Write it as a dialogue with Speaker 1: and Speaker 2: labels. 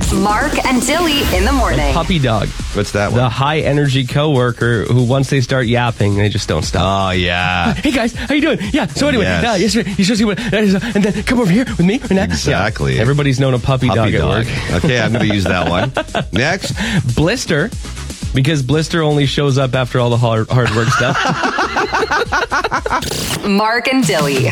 Speaker 1: Mark and Dilly in the morning.
Speaker 2: Puppy dog.
Speaker 3: What's that one?
Speaker 2: The high energy coworker who once they start yapping, they just don't stop.
Speaker 3: Oh, yeah.
Speaker 2: Hey guys, how you doing? Yeah. So anyway,
Speaker 3: Yes.
Speaker 2: yesterday you should see what, and then come over here with me. And that.
Speaker 3: Exactly.
Speaker 2: Yeah. Everybody's known a puppy dog at work.
Speaker 3: Okay, I'm going to use that one. Next.
Speaker 2: Blister, because Blister only shows up after all the hard work stuff.
Speaker 1: Mark and Dilly.